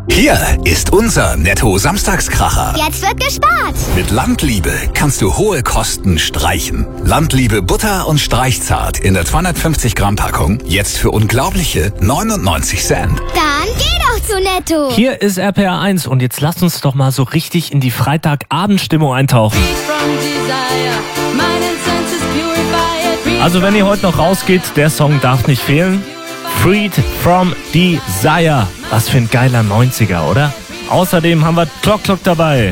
Hier ist unser Netto-Samstagskracher. Jetzt wird gespart. Mit Landliebe kannst du hohe Kosten streichen. Landliebe Butter und Streichzart in der 250 Gramm Packung jetzt für unglaubliche 99 Cent. Dann geh doch zu Netto. Hier ist RPR 1 und jetzt lasst uns doch mal so richtig in die Freitagabendstimmung eintauchen. Also wenn ihr heute noch rausgeht, der Song darf nicht fehlen. Freed from Desire. Was für ein geiler 90er, oder? Außerdem haben wir Clock dabei.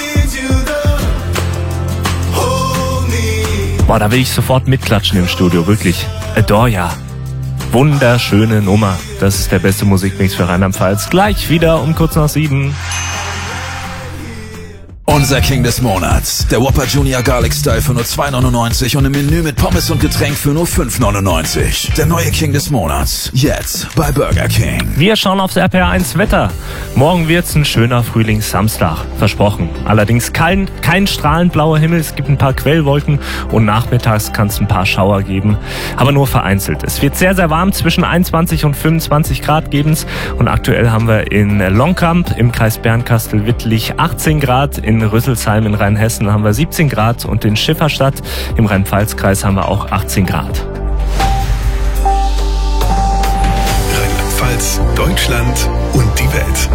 Boah, da will ich sofort mitklatschen im Studio, wirklich. Adore. Wunderschöne Nummer. Das ist der beste Musikmix für Rheinland-Pfalz. Gleich wieder um kurz nach 7. Unser King des Monats. Der Whopper Junior Garlic Style für nur 2,99 und ein Menü mit Pommes und Getränk für nur 5,99. Der neue King des Monats. Jetzt bei Burger King. Wir schauen aufs RPR 1 Wetter. Morgen wird's ein schöner Frühlingssamstag. Versprochen. Allerdings kein strahlend blauer Himmel. Es gibt ein paar Quellwolken und nachmittags kann es ein paar Schauer geben. Aber nur vereinzelt. Es wird sehr, sehr warm. Zwischen 21 und 25 Grad geben's. Und aktuell haben wir in Longkamp im Kreis Bernkastel-Wittlich 18 Grad. In Rüsselsheim in Rheinhessen haben wir 17 Grad und in Schifferstadt im Rhein-Pfalz-Kreis haben wir auch 18 Grad. Rheinland-Pfalz, Deutschland und die Welt.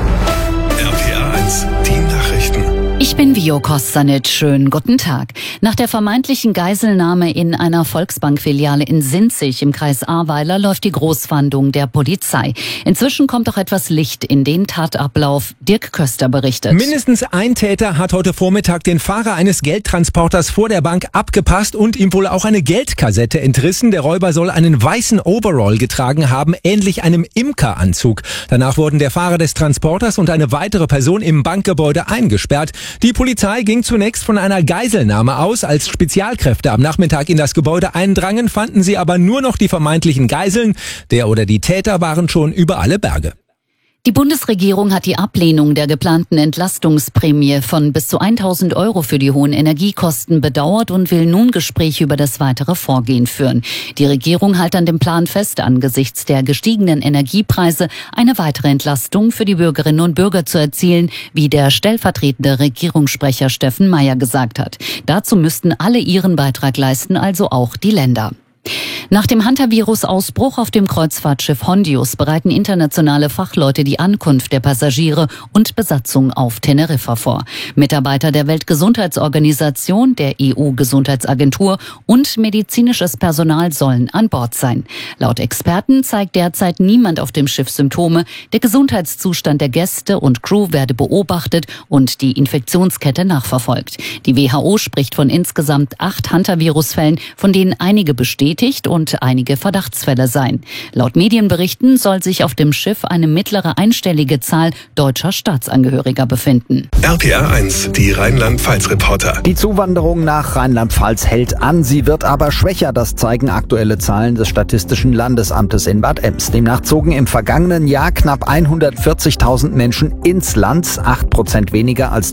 RPR 1, die Nachrichten. Ich bin Vio Kostanic. Schönen guten Tag. Nach der vermeintlichen Geiselnahme in einer Volksbank-Filiale in Sinzig im Kreis Ahrweiler läuft die Großfahndung der Polizei. Inzwischen kommt auch etwas Licht in den Tatablauf. Dirk Köster berichtet. Mindestens ein Täter hat heute Vormittag den Fahrer eines Geldtransporters vor der Bank abgepasst und ihm wohl auch eine Geldkassette entrissen. Der Räuber soll einen weißen Overall getragen haben, ähnlich einem Imkeranzug. Danach wurden der Fahrer des Transporters und eine weitere Person im Bankgebäude eingesperrt. Die Polizei ging zunächst von einer Geiselnahme aus. Als Spezialkräfte am Nachmittag in das Gebäude eindrangen, fanden sie aber nur noch die vermeintlichen Geiseln. Der oder die Täter waren schon über alle Berge. Die Bundesregierung hat die Ablehnung der geplanten Entlastungsprämie von bis zu 1.000 € für die hohen Energiekosten bedauert und will nun Gespräche über das weitere Vorgehen führen. Die Regierung hält an dem Plan fest, angesichts der gestiegenen Energiepreise eine weitere Entlastung für die Bürgerinnen und Bürger zu erzielen, wie der stellvertretende Regierungssprecher Steffen Mayer gesagt hat. Dazu müssten alle ihren Beitrag leisten, also auch die Länder. Nach dem Hantavirus-Ausbruch auf dem Kreuzfahrtschiff Hondius bereiten internationale Fachleute die Ankunft der Passagiere und Besatzung auf Teneriffa vor. Mitarbeiter der Weltgesundheitsorganisation, der EU-Gesundheitsagentur und medizinisches Personal sollen an Bord sein. Laut Experten zeigt derzeit niemand auf dem Schiff Symptome. Der Gesundheitszustand der Gäste und Crew werde beobachtet und die Infektionskette nachverfolgt. Die WHO spricht von insgesamt 8 Hantavirus-Fällen, von denen einige bestätigt und einige Verdachtsfälle seien. Laut Medienberichten soll sich auf dem Schiff eine mittlere einstellige Zahl deutscher Staatsangehöriger befinden. RPR 1, die Rheinland-Pfalz-Reporter. Die Zuwanderung nach Rheinland-Pfalz hält an, sie wird aber schwächer. Das zeigen aktuelle Zahlen des Statistischen Landesamtes in Bad Ems. Demnach zogen im vergangenen Jahr knapp 140.000 Menschen ins Land, 8% weniger als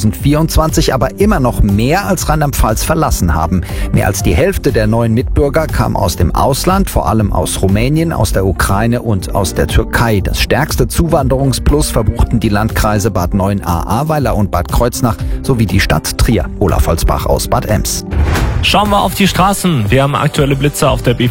2024, aber immer noch mehr als Rheinland-Pfalz verlassen haben. Mehr als die Hälfte der neuen Mitbürger kam aus dem Ausland, vor allem aus Rumänien, aus der Ukraine und aus der Türkei. Das stärkste Zuwanderungsplus verbuchten die Landkreise Bad Neuenahr-Ahrweiler und Bad Kreuznach sowie die Stadt Trier. Olaf Holzbach aus Bad Ems. Schauen wir auf die Straßen. Wir haben aktuelle Blitzer auf der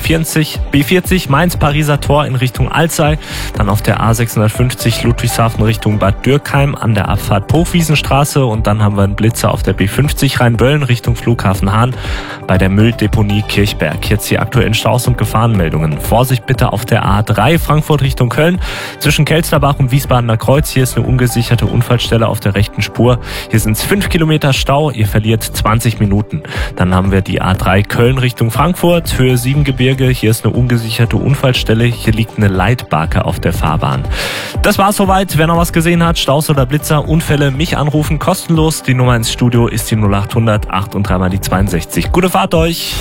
B40 Mainz-Pariser Tor in Richtung Alzey, dann auf der A650 Ludwigshafen Richtung Bad Dürkheim an der Abfahrt Pochwiesenstraße und dann haben wir einen Blitzer auf der B50 Rheinböllen Richtung Flughafen Hahn bei der Mülldeponie Kirchberg. Jetzt die aktuellen Staus und Gefahrenmeldungen. Vorsicht bitte auf der A3 Frankfurt Richtung Köln zwischen Kelsterbach und Wiesbadener Kreuz. Hier ist eine ungesicherte Unfallstelle auf der rechten Spur. Hier sind es 5 Kilometer Stau. Ihr verliert 20 Minuten. Dann haben wir die A3 Köln Richtung Frankfurt, Höhe 7 Gebirge. Hier ist eine ungesicherte Unfallstelle. Hier liegt eine Leitbarke auf der Fahrbahn. Das war's soweit. Wer noch was gesehen hat, Staus oder Blitzer, Unfälle, mich anrufen, kostenlos. Die Nummer ins Studio ist die 0800 8 und 3 mal die 62. Gute Fahrt euch!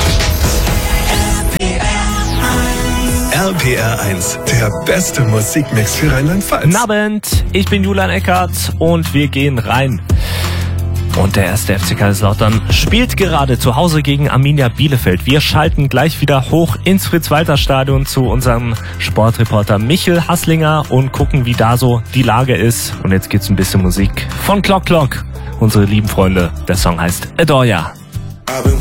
RPR 1, der beste Musikmix für Rheinland-Pfalz. Guten Abend, ich bin Julian Eckert und wir gehen rein. Und der erste FC Kaiserslautern spielt gerade zu Hause gegen Arminia Bielefeld. Wir schalten gleich wieder hoch ins Fritz-Walter-Stadion zu unserem Sportreporter Michel Hasslinger und gucken, wie da so die Lage ist. Und jetzt gibt's ein bisschen Musik von Clock Clock. Unsere lieben Freunde, der Song heißt Adore Ya. I've been